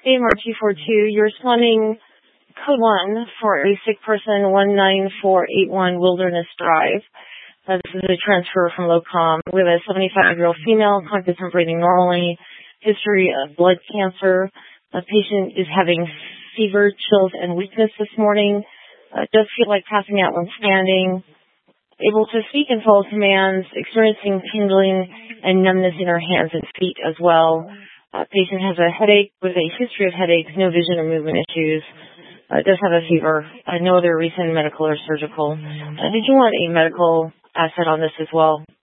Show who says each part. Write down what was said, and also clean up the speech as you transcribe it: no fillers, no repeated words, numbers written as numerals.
Speaker 1: AMR-242, you're responding code 1 for a sick person, 19481 Wilderness Drive. This is a transfer from LOCOM with a 75-year-old female, conscious and breathing normally, history of blood cancer. The patient is having fever, chills, and weakness this morning. Does feel like passing out when standing. Able to speak and follow commands, experiencing tingling and numbness in her hands and feet as well. Patient has a headache with a history of headaches, no vision or movement issues. Does have a fever. No other recent medical or surgical. Did you want a medical asset on this as well?